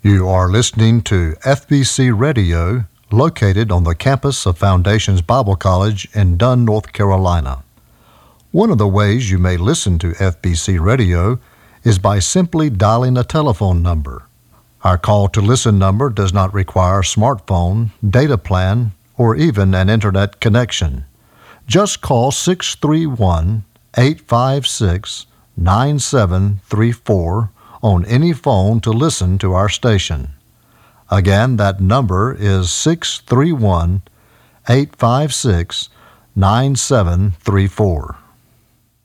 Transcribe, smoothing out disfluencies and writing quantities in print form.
You are listening to FBC Radio, located on the campus of Foundations Bible College in Dunn, North Carolina. One of the ways you may listen to FBC Radio is by simply dialing a telephone number. Our call to listen number does not require a smartphone, data plan, or even an internet connection. Just call 631-856-9734 on any phone to listen to our station. Again, that number is 631-856-9734.